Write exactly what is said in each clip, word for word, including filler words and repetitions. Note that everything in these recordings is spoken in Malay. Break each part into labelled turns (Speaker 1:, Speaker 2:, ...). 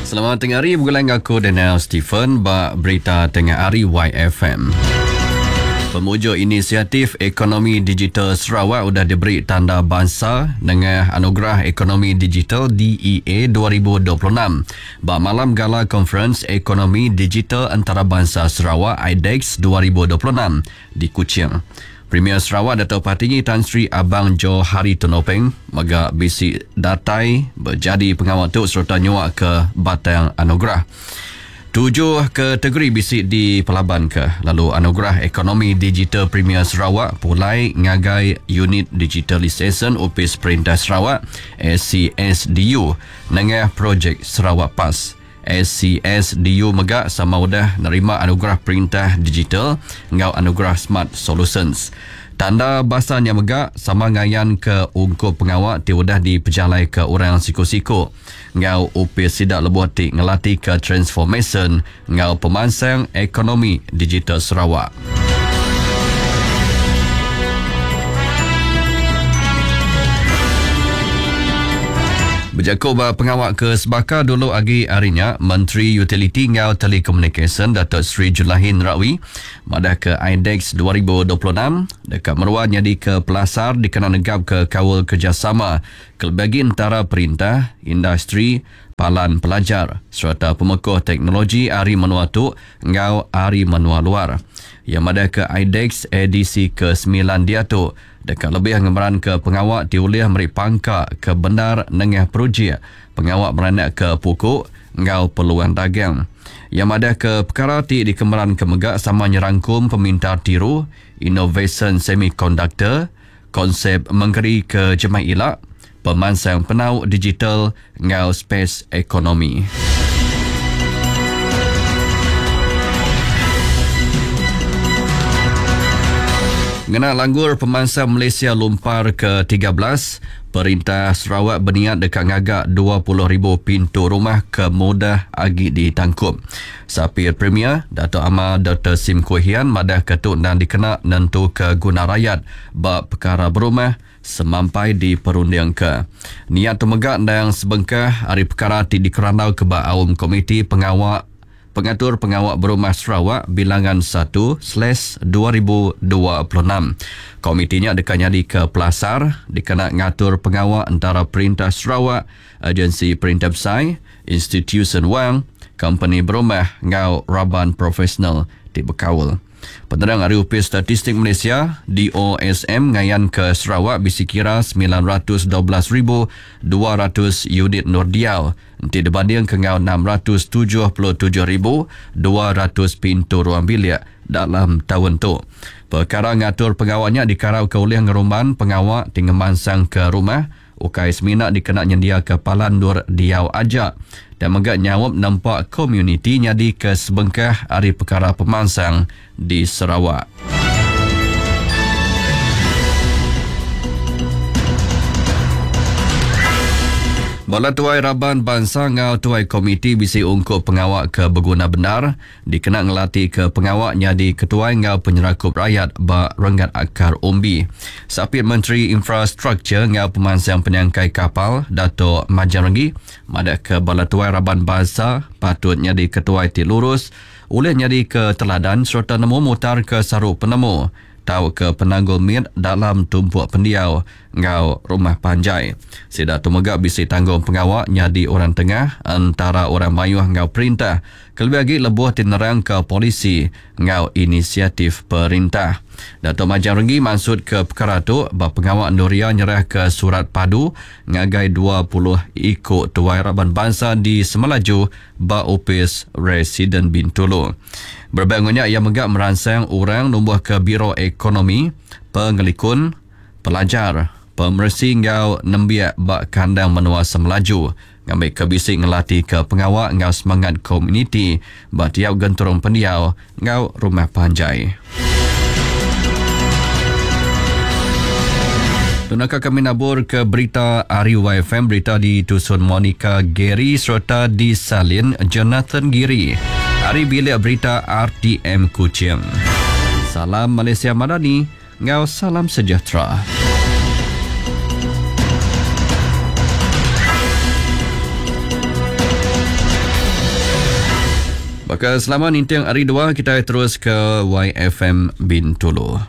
Speaker 1: Selamat tengah hari, bergulang aku Daniel Stephen, bak berita tengah hari Y F M. Pemujuk inisiatif ekonomi digital Sarawak sudah diberi tanda bangsa dengan anugerah ekonomi digital D E A dua ribu dua puluh enam. Bak malam gala konferens ekonomi digital antarabangsa Sarawak I D E X dua ribu dua puluh enam di Kuching. Premier Sarawak Dato' Patinggi Tan Sri Abang Johari Tonopeng megak bisi datai berjadi pengawal tuk serta nyuak ke batang anugerah. Tujuh kategori bisik di Pelaban ke. Lalu anugerah ekonomi digital Premier Sarawak pulai ngagai unit digitalisation Opis Perintah Sarawak S C S D U nengah projek Sarawak PAS. S C S D U megak sama udah nerima anugerah perintah digital ngau anugerah Smart Solutions. Tanda bahasan yang megak sama ngayan ke ungkup pengawak ti udah dipejalai ke orang siku-siku. Ngau upis sidak lebuh ti ngelatih ke transformation ngau pemansang ekonomi digital Sarawak. Berjakup pengawak ke Sebaka dulu agi harinya, Menteri Utility ngau Telekomunikasi Datuk Sri Julahin Rawi madah ke I D E X dua ribu dua puluh enam dekat Meruah jadi ke pelasar dikena negap ke kawal kerjasama kelebagi antara perintah, industri, palan pelajar serta pemekuh teknologi Ari Menua Tu ngau Ari Menua Luar. Yang madah ke I D E X edisi ke sembilan dia tu dekat lebih ngemeran ke pengawak diuliah meri pangka ke benar nengah projek pengawak beranak ke pokok ngau peluang dagang. Yang ada ke perkara ti dikemeran ke megak sama nyerangkum peminta tiru innovation semiconductor konsep mengeri ke jemaah ilak pemansang penau digital ngau space economy. Ngena langgur pemansang Malaysia lumpar ke tiga belas, Perintah Sarawak berniat dekat ngagak dua puluh ribu pintu rumah ke mudah agi ditangkup. Sapir Premier Dato' Ahmad Doktor Sim Kuhian madah ketuk dan dikena nentu ke guna rakyat bab perkara berumah semampai di perunding ke. Niat tumegak dan sebengkah hari perkara ti dikeranau ke bak awam komiti pengawak Pengatur Pengawak Berumah Sarawak bilangan satu slash dua ribu dua puluh enam. Komitinya dekatnya di ke Pelasar dikena ngatur pengawak antara Perintah Sarawak, Agensi Perintah Besar, Institution Wang, Company Berumah ngau Raban Profesional di Bekawal. Penerang Hari Upis Statistik Malaysia D O S M ngayan ke Sarawak bisi kira sembilan ratus dua belas ribu dua ratus unit Nordial nanti dibanding ke ngau enam ratus tujuh puluh tujuh ribu dua ratus pintu ruang bilik dalam tahun tu. Perkara ngatur pengawaknya dikarau ke oleh ngerumban pengawak tinggal mansang ke rumah ukai semina dikena nyendia ke Palandur Diau Ajak dan megak nyawab nampak komuniti nyadi ke sebengkah hari perkara pemansang di Sarawak. Bala Tuai Raban Bangsa ngau Tuai Komiti bisi ungkup pengawak ke berguna benar dikena ngelatih ke pengawak nyadi ketua ngau penyerakup rakyat ba renggat akar umbi. Sapit Menteri Infrastruktur ngau pemansang penyangkai kapal Dato' Majarenggi madah ke Bala Tuai Raban Bangsa patut nyadi ketua ti lurus oleh nyadi ke teladan serta nemu mutar ke saru penemu tahu ke penanggul mir dalam tumpuk pendiau ngau rumah panjai. Sida tumegak bisi tanggung pengawak nyadi orang tengah antara orang mayuh ngau perintah. Kelebih lagi lebuh tinerang ke polisi ngau inisiatif perintah. Dato' Majarenggi maksud ke perkara tu bab pengawak Nuria nyerah ke surat padu ngagai dua puluh ikut Tuai Raban Bangsa di Semelaju ba Opis Residen Bintulu. Berbangunnya ia megak meransang orang numbuh ke Biro Ekonomi, Pengelikun, Pelajar, Pemersi ngau nembiak bak kandang menua Semelaju. Ngambil kebisik ngelatih ke pengawak ngau semangat komuniti bak tiap genturung pendiau ngau rumah panjai. Tunakah kami nabur ke berita Ari Y F M, berita di Dusun Monica Giri serta di Salin Jonathan Giri. Hari bilik berita R T M Kuching. Salam Malaysia Madani, ngau salam sejahtera. Maka selama Nintiang hari dua, kita terus ke Y F M Bintulu.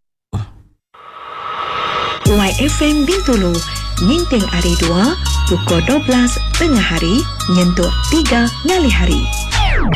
Speaker 2: Y F M Bintulu, Nintiang hari dua, pukul dua belas tengah hari, nyentuh tiga ngali hari.